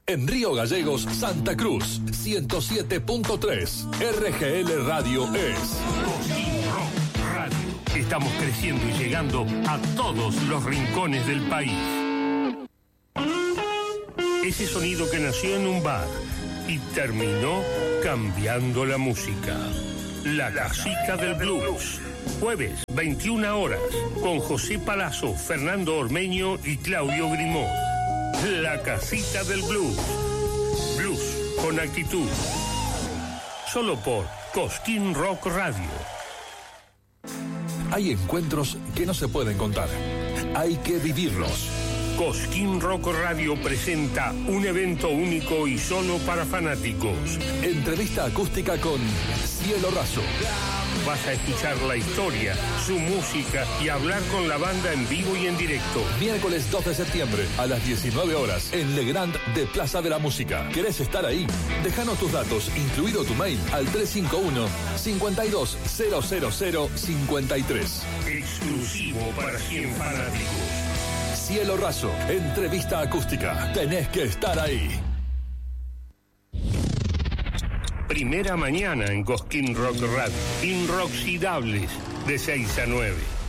En Río Gallegos, Santa Cruz, 107.3. RGL Radio es Cosquín Rock Radio. Estamos creciendo y llegando a todos los rincones del país. Ese sonido que nació en un bar y terminó cambiando la música. La Casita del Blues. Jueves, 21 horas, con José Palazzo, Fernando Ormeño y Claudio Grimó. La Casita del Blues. Blues con actitud. Solo por Cosquín Rock Radio. Hay encuentros que no se pueden contar. Hay que vivirlos. Cosquín Rock Radio presenta un evento único y solo para fanáticos. Entrevista acústica con Cielo Raso. Vas a escuchar la historia, su música y hablar con la banda en vivo y en directo. Miércoles 2 de septiembre a las 19 horas en Legrand de Plaza de la Música. ¿Querés estar ahí? Déjanos tus datos, incluido tu mail, al 351-52-00053. Exclusivo para 100 fanáticos. Cielo Raso, entrevista acústica. Tenés que estar ahí. Primera mañana en Cosquín Rock Radio. Inroxidables, de 6 a 9.